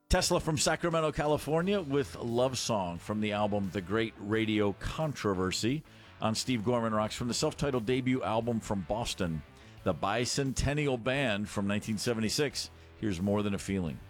Tesla from Sacramento, California with Love Song from the album The Great Radio Controversy on Steve Gorman Rocks from the self-titled debut album from Boston, the Bicentennial Band from 1976. Here's More Than a Feeling.